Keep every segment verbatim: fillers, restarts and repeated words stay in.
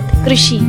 उन्नत कृषि।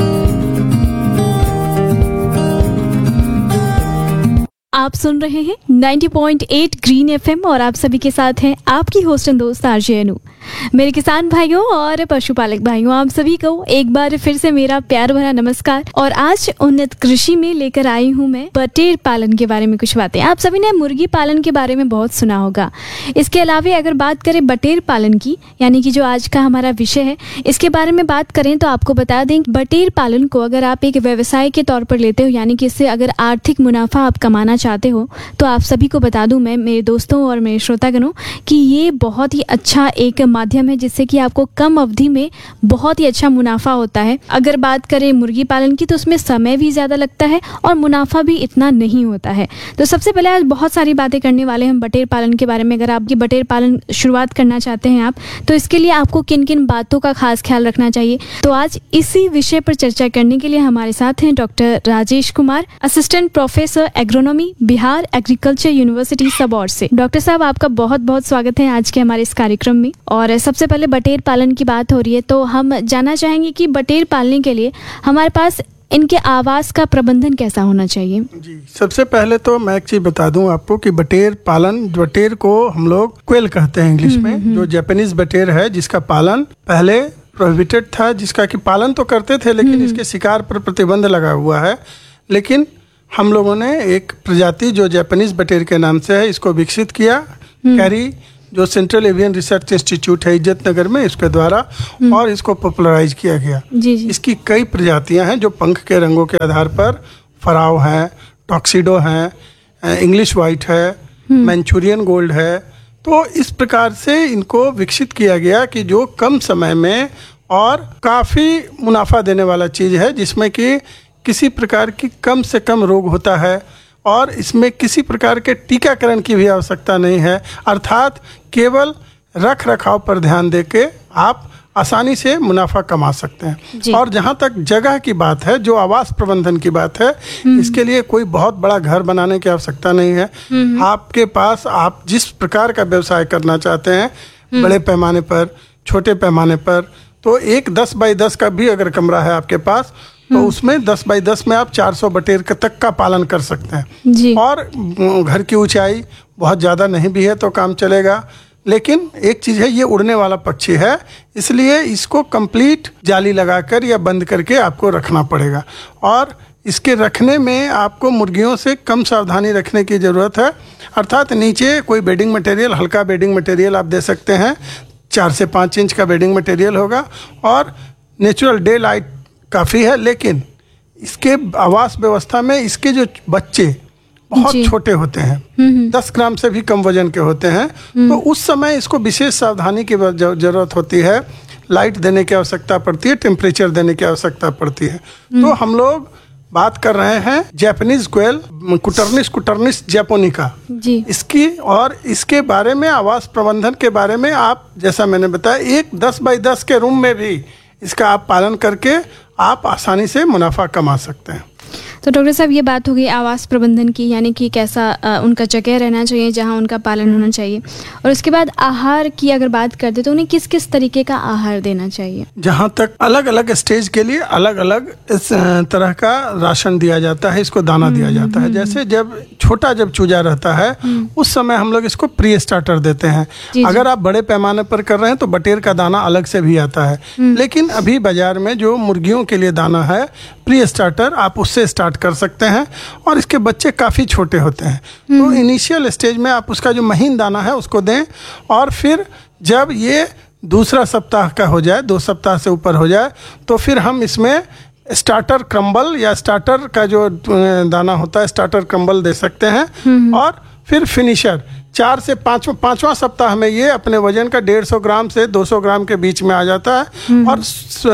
आप सुन रहे हैं नब्बे पॉइंट आठ ग्रीन एफएम और आप सभी के साथ हैं आपकी होस्ट एंड दोस्त आरजे अनु। मेरे किसान भाइयों और पशुपालक भाइयों, आप सभी को एक बार फिर से मेरा प्यार भरा नमस्कार। और आज उन्नत कृषि में लेकर आई हूँ मैं बटेर पालन के बारे में कुछ बातें। आप सभी ने मुर्गी पालन के बारे में बहुत सुना होगा। इसके अलावा अगर बात करें बटेर पालन की, यानी कि जो आज का हमारा विषय है, इसके बारे में बात करें तो आपको बता दें, बटेर पालन को अगर आप एक व्यवसाय के तौर पर लेते हो, यानी कि इससे अगर आर्थिक मुनाफा आप कमाना चाहते हो, तो आप सभी को बता दूं मैं, मेरे दोस्तों और मेरे श्रोतागणों, कि ये बहुत ही अच्छा एक माध्यम है जिससे कि आपको कम अवधि में बहुत ही अच्छा मुनाफा होता है। अगर बात करें मुर्गी पालन की तो उसमें समय भी ज़्यादा लगता है और मुनाफा भी इतना नहीं होता है। तो सबसे पहले आज बहुत सारी बातें करने वाले हैं हम बटेर पालन के बारे में। अगर आपकी बटेर पालन शुरुआत करना चाहते हैं आप, तो इसके लिए आपको किन किन बातों का खास ख्याल रखना चाहिए, तो आज इसी विषय पर चर्चा करने के लिए हमारे साथ हैं doctor Rajesh Kumar, assistant professor agronomy, Bihar agriculture university Sabour से। डॉक्टर साहब, आपका बहुत बहुत स्वागत है आज के हमारे इस कार्यक्रम में। और सबसे पहले बटेर पालन की बात हो रही है, तो हम जानना चाहेंगे कि बटेर पालने के लिए हमारे पास इनके आवास का प्रबंधन कैसा होना चाहिए। जी, सबसे पहले तो मैं एक चीज बता दूं आपको कि बटेर पालन, बटेर को हम लोग क्वेल कहते हैं इंग्लिश में, जो जापानीज बटेर है, जिसका पालन पहले प्रोहिबिटेड था, जिसका कि पालन तो करते थे लेकिन इसके शिकार पर प्रतिबंध लगा हुआ है। लेकिन हम लोगों ने एक प्रजाति जो जापानीज बटेर के नाम से है, इसको विकसित किया। कैरी जो सेंट्रल एवियन रिसर्च इंस्टीट्यूट है इज्जत नगर में, इसके द्वारा, और इसको पॉपुलराइज किया गया। जी जी। इसकी कई प्रजातियां हैं जो पंख के रंगों के आधार पर फराव हैं, टॉक्सिडो हैं, इंग्लिश वाइट है, मैंचूरियन गोल्ड है। तो इस प्रकार से इनको विकसित किया गया कि जो कम समय में और काफ़ी मुनाफा देने वाला चीज़ है, जिसमें कि किसी प्रकार की कम से कम रोग होता है और इसमें किसी प्रकार के टीकाकरण की भी आवश्यकता नहीं है। अर्थात केवल रख रखाव पर ध्यान देके आप आसानी से मुनाफा कमा सकते हैं। और जहाँ तक जगह की बात है, जो आवास प्रबंधन की बात है, इसके लिए कोई बहुत बड़ा घर बनाने की आवश्यकता नहीं है। आपके पास आप जिस प्रकार का व्यवसाय करना चाहते हैं, बड़े पैमाने पर, छोटे पैमाने पर, तो एक दस बाई दस का भी अगर कमरा है आपके पास, तो उसमें दस बाई दस में आप चार सौ बटेर तक का पालन कर सकते हैं जी। और घर की ऊंचाई बहुत ज़्यादा नहीं भी है तो काम चलेगा। लेकिन एक चीज़ है, ये उड़ने वाला पक्षी है, इसलिए इसको कंप्लीट जाली लगाकर या बंद करके आपको रखना पड़ेगा। और इसके रखने में आपको मुर्गियों से कम सावधानी रखने की ज़रूरत है। अर्थात नीचे कोई बेडिंग मटेरियल, हल्का बेडिंग मटेरियल आप दे सकते हैं, चार से पाँच इंच का बेडिंग मटेरियल होगा, और नेचुरल डे लाइट काफ़ी है। लेकिन इसके आवास व्यवस्था में इसके जो बच्चे बहुत छोटे होते हैं, दस ग्राम से भी कम वजन के होते हैं, तो उस समय इसको विशेष सावधानी की जरूरत होती है। लाइट देने की आवश्यकता पड़ती है, टेम्परेचर देने की आवश्यकता पड़ती है। तो हम लोग बात कर रहे हैं जापानीज क्वेल, कुटर्निस कुटर्निस जापोनिका जी, इसकी। और इसके बारे में, आवास प्रबंधन के बारे में, आप जैसा मैंने बताया, एक दस बाई दस के रूम में भी इसका आप पालन करके आप आसानी से मुनाफा कमा सकते हैं। तो डॉक्टर साहब, ये बात हो गई आवास प्रबंधन की, यानी कि कैसा आ, उनका जगह रहना चाहिए जहां उनका पालन होना चाहिए। और उसके बाद आहार की अगर बात करते तो उन्हें किस किस तरीके का आहार देना चाहिए। जहां तक अलग अलग स्टेज के लिए अलग अलग इस तरह का राशन दिया जाता है, इसको दाना दिया जाता है। जैसे जब छोटा जब चूजा रहता है, उस समय हम लोग इसको प्री स्टार्टर देते हैं। अगर आप बड़े पैमाने पर कर रहे हैं तो बटेर का दाना अलग से भी आता है। लेकिन अभी बाजार में जो मुर्गियों के लिए दाना है प्री स्टार्टर, आप उससे स्टार्ट कर सकते हैं। और इसके बच्चे काफ़ी छोटे होते हैं, तो इनिशियल स्टेज में आप उसका जो महीन दाना है उसको दें। और फिर जब ये दूसरा सप्ताह का हो जाए, दो सप्ताह से ऊपर हो जाए, तो फिर हम इसमें स्टार्टर क्रम्बल या स्टार्टर का जो दाना होता है, स्टार्टर क्रम्बल दे सकते हैं। और फिर फिनिशर चार से पाँच पाँचवा सप्ताह में ये अपने वजन का डेढ़ सौ ग्राम से दो सौ ग्राम के बीच में आ जाता है। और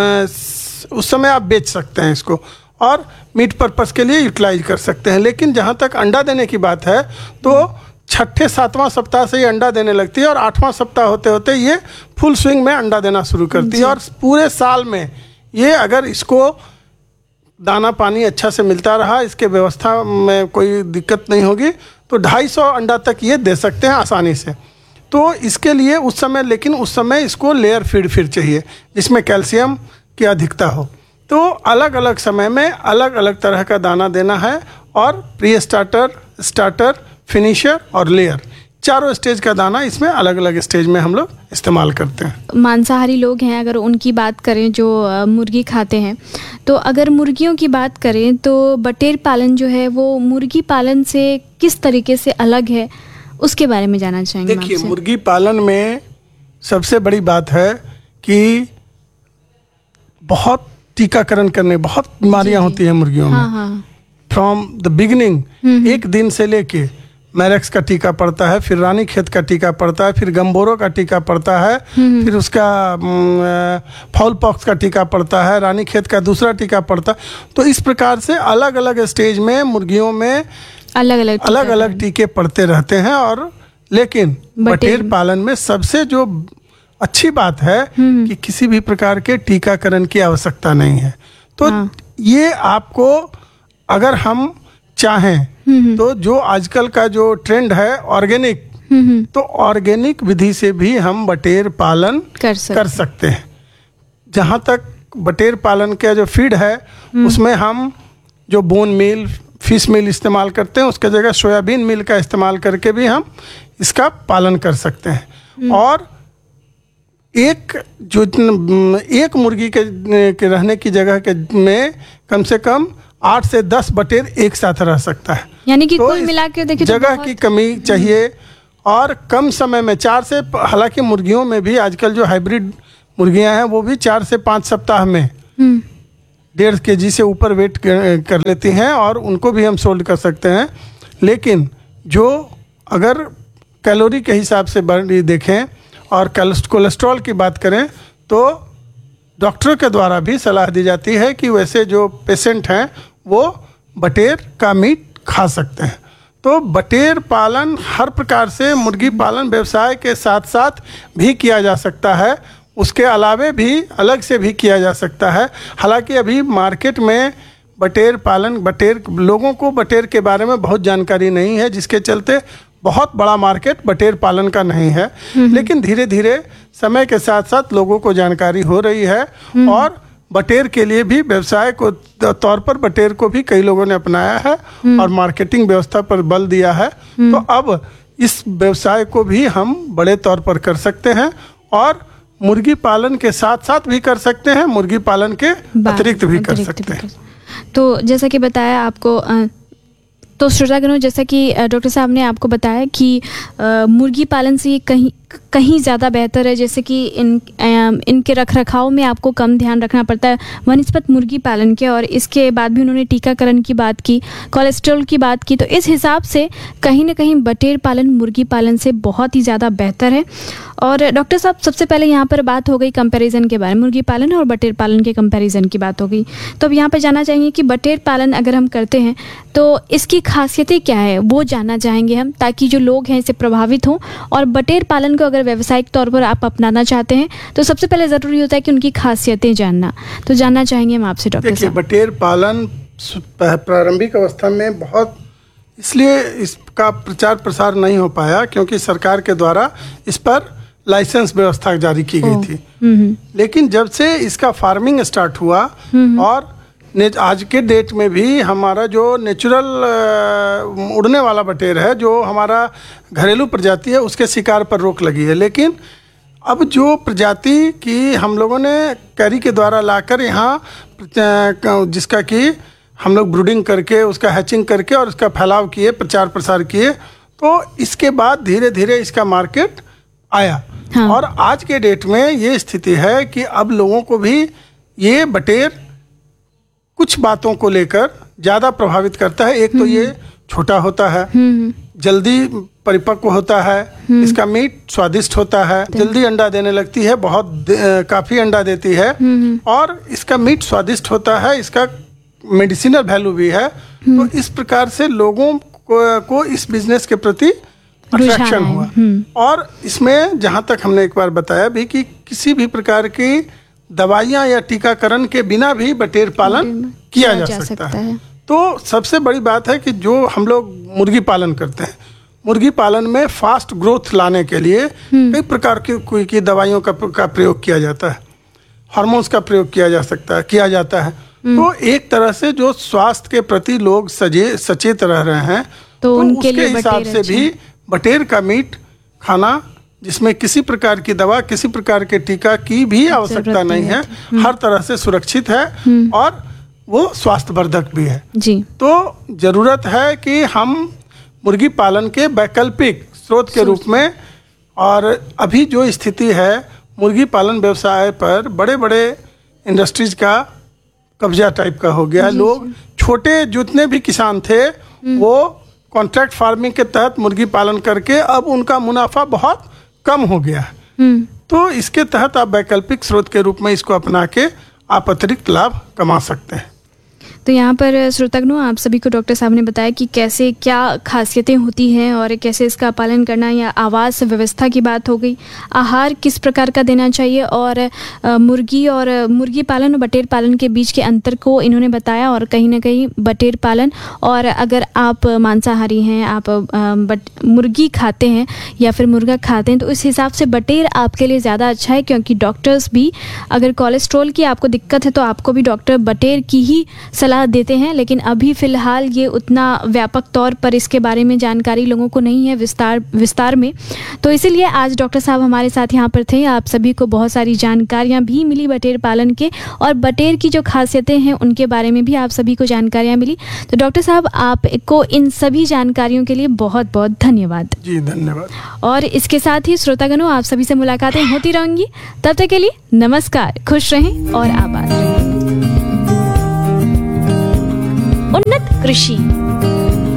उस समय आप बेच सकते हैं इसको और मीट पर्पस के लिए यूटिलाइज कर सकते हैं। लेकिन जहाँ तक अंडा देने की बात है, तो छठे सातवां सप्ताह से ये अंडा देने लगती है और आठवां सप्ताह होते होते ये फुल स्विंग में अंडा देना शुरू करती है। और पूरे साल में ये अगर इसको दाना पानी अच्छा से मिलता रहा, इसके व्यवस्था में कोई दिक्कत नहीं होगी, तो ढाई सौ अंडा तक ये दे सकते हैं आसानी से। तो इसके लिए उस समय, लेकिन उस समय इसको लेयर फीड फिर चाहिए जिसमें कैल्शियम की अधिकता हो। तो अलग अलग समय में अलग अलग तरह का दाना देना है, और प्री स्टार्टर, स्टार्टर, फिनिशर और लेयर, चारों स्टेज का दाना इसमें अलग अलग स्टेज में हम लोग इस्तेमाल करते हैं। मांसाहारी लोग हैं, अगर उनकी बात करें जो अ, मुर्गी खाते हैं, तो अगर मुर्गियों की बात करें तो बटेर पालन जो है वो मुर्गी पालन से किस तरीके से अलग है, उसके बारे में जानना चाहेंगे। देखिए, मुर्गी पालन में सबसे बड़ी बात है कि बहुत टीकाकरण करने, बहुत बीमारियां होती हैं मुर्गियों हाँ, में। हाँ। फ्रॉम द बिगिनिंग एक दिन से लेके मैरेक्स का टीका पड़ता है, फिर रानीखेत का टीका पड़ता है, फिर गम्बोरो का टीका पड़ता है, फिर उसका फाउल पॉक्स का टीका पड़ता है, रानीखेत का दूसरा टीका पड़ता है। तो इस प्रकार से अलग अलग स्टेज में मुर्गियों में अलग अलग अलग अलग टीके पड़ते रहते हैं। और लेकिन बटेर पालन में सबसे जो अच्छी बात है कि किसी भी प्रकार के टीकाकरण की आवश्यकता नहीं है। तो हाँ। ये आपको अगर हम चाहें तो जो आजकल का जो ट्रेंड है ऑर्गेनिक, तो ऑर्गेनिक विधि से भी हम बटेर पालन कर सकते, कर सकते हैं। जहाँ तक बटेर पालन का जो फीड है उसमें हम जो बोन मील, फिश मील इस्तेमाल करते हैं, उसके जगह सोयाबीन मील का इस्तेमाल करके भी हम इसका पालन कर सकते हैं। और एक जो एक मुर्गी के, के रहने की जगह के में कम से कम आठ से दस बटेर एक साथ रह सकता है। यानी कि तो कुल मिला के देखिए तो जगह बहुत- की कमी चाहिए, और कम समय में चार से, हालांकि मुर्गियों में भी आजकल जो हाइब्रिड मुर्गियां हैं वो भी चार से पाँच सप्ताह में हम्म, डेढ़ के जी से ऊपर वेट कर, कर लेती हैं, और उनको भी हम सोल्ड कर सकते हैं। लेकिन जो अगर कैलोरी के हिसाब से बढ़ी देखें और कोलेस्ट्रॉल की बात करें तो डॉक्टर के द्वारा भी सलाह दी जाती है कि वैसे जो पेशेंट हैं वो बटेर का मीट खा सकते हैं। तो बटेर पालन हर प्रकार से मुर्गी पालन व्यवसाय के साथ साथ भी किया जा सकता है, उसके अलावे भी अलग से भी किया जा सकता है। हालांकि अभी मार्केट में बटेर पालन, बटेर लोगों को बटेर के बारे में बहुत जानकारी नहीं है, जिसके चलते बहुत बड़ा मार्केट बटेर पालन का नहीं है। लेकिन धीरे धीरे समय के साथ साथ लोगों को जानकारी हो रही है, और बटेर के लिए भी व्यवसाय को तौर पर बटेर को भी कई लोगों ने अपनाया है और मार्केटिंग व्यवस्था पर बल दिया है। तो अब इस व्यवसाय को भी हम बड़े तौर पर कर सकते हैं, और मुर्गी पालन के साथ साथ भी कर सकते हैं, मुर्गी पालन के अतिरिक्त भी कर सकते हैं। तो जैसा कि बताया आपको अ, तो श्रोतागणों, जैसा कि डॉक्टर साहब ने आपको बताया कि आ, मुर्गी पालन से ये कहीं कहीं ज़्यादा बेहतर है, जैसे कि इन आ, इनके रख रखाव में आपको कम ध्यान रखना पड़ता है वनस्पत मुर्गी पालन के। और इसके बाद भी उन्होंने टीकाकरण की बात की, कोलेस्ट्रॉल की बात की। तो इस हिसाब से कहीं ना कहीं बटेर पालन मुर्गी पालन से बहुत ही ज़्यादा बेहतर है। और डॉक्टर साहब, सबसे पहले यहाँ पर बात हो गई कंपैरिजन के बारे में, मुर्गी पालन और बटेर पालन के कंपैरिजन की बात हो गई। तो अब यहाँ पर जानना चाहेंगे कि बटेर पालन अगर हम करते हैं तो इसकी खासियतें क्या है, वो जानना चाहेंगे हम, ताकि जो लोग हैं इससे प्रभावित हों। और बटेर पालन को अगर व्यावसायिक तौर पर आप अपनाना चाहते हैं तो सबसे पहले ज़रूरी होता है कि उनकी खासियतें जानना। तो जानना चाहेंगे हम आपसे डॉक्टर देखिए, साहब। बटेर पालन प्रारंभिक अवस्था में बहुत इसलिए इसका प्रचार प्रसार नहीं हो पाया क्योंकि सरकार के द्वारा इस पर लाइसेंस व्यवस्था जारी की गई थी। लेकिन जब से इसका फार्मिंग स्टार्ट हुआ, और आज के डेट में भी हमारा जो नेचुरल उड़ने वाला बटेर है, जो हमारा घरेलू प्रजाति है, उसके शिकार पर रोक लगी है। लेकिन अब जो प्रजाति की हम लोगों ने कैरी के द्वारा लाकर यहाँ, जिसका कि हम लोग ब्रूडिंग करके, उसका हैचिंग करके और उसका फैलाव किए, प्रचार प्रसार किए, तो इसके बाद धीरे धीरे इसका मार्केट आया। हाँ। और आज के डेट में ये स्थिति है कि अब लोगों को भी ये बटेर कुछ बातों को लेकर ज़्यादा प्रभावित करता है। एक तो ये छोटा होता है, जल्दी परिपक्व होता है, इसका मीट स्वादिष्ट होता है, जल्दी अंडा देने लगती है, बहुत काफ़ी अंडा देती है, और इसका मीट स्वादिष्ट होता है, इसका मेडिसिनल वैल्यू भी है। तो इस प्रकार से लोगों को, को इस बिजनेस के प्रति अट्रैक्शन हुआ। और इसमें जहाँ तक हमने एक बार बताया भी कि किसी भी प्रकार की दवाइयाँ या टीकाकरण के बिना भी बटेर पालन किया जा, जा सकता है। तो सबसे बड़ी बात है कि जो हम लोग मुर्गी पालन करते हैं, मुर्गी पालन में फास्ट ग्रोथ लाने के लिए कई प्रकार की, की दवाइयों का, का प्रयोग किया जाता है। हार्मोन्स का प्रयोग किया जा सकता है किया जाता है। तो एक तरह से जो स्वास्थ्य के प्रति लोग सजे सचेत रह रहे हैं तो, तो उनके उसके लिए हिसाब से भी बटेर का मीट खाना, जिसमें किसी प्रकार की दवा, किसी प्रकार के टीका की भी आवश्यकता नहीं है, हर तरह से सुरक्षित है और वो स्वास्थ्यवर्धक भी है जी। तो जरूरत है कि हम मुर्गी पालन के वैकल्पिक स्रोत के रूप में, और अभी जो स्थिति है मुर्गी पालन व्यवसाय पर बड़े बड़े इंडस्ट्रीज का कब्जा टाइप का हो गया। लोग छोटे जितने भी किसान थे वो कॉन्ट्रैक्ट फार्मिंग के तहत मुर्गी पालन करके अब उनका मुनाफा बहुत कम हो गया है। तो इसके तहत आप वैकल्पिक स्रोत के रूप में इसको अपना के आप अतिरिक्त लाभ कमा सकते हैं। तो यहाँ पर श्रोतागणों, आप सभी को डॉक्टर साहब ने बताया कि कैसे क्या खासियतें होती हैं और कैसे इसका पालन करना, या आवास व्यवस्था की बात हो गई, आहार किस प्रकार का देना चाहिए, और मुर्गी और मुर्गी पालन और बटेर पालन के बीच के अंतर को इन्होंने बताया। और कहीं ना कहीं बटेर पालन, और अगर आप मांसाहारी हैं, आप बट मुर्गी खाते हैं या फिर मुर्गा खाते हैं, तो इस हिसाब से बटेर आपके लिए ज़्यादा अच्छा है, क्योंकि डॉक्टर्स भी अगर कोलेस्ट्रॉल की आपको दिक्कत है तो आपको भी डॉक्टर बटेर की ही सलाह देते हैं। लेकिन अभी फ़िलहाल ये उतना व्यापक तौर पर इसके बारे में जानकारी लोगों को नहीं है विस्तार विस्तार में। तो इसीलिए आज डॉक्टर साहब हमारे साथ यहाँ पर थे। आप सभी को बहुत सारी जानकारियाँ भी मिली बटेर पालन के, और बटेर की जो खासियतें हैं उनके बारे में भी आप सभी को जानकारियाँ मिली। तो डॉक्टर साहब, आपको इन सभी जानकारियों के लिए बहुत बहुत धन्यवाद। जी धन्यवाद। और इसके साथ ही श्रोतागणों, आप सभी से मुलाकातें होती रहेंगी। तब तक के लिए नमस्कार, खुश रहें और आबाद रहें। उन्नत कृषि।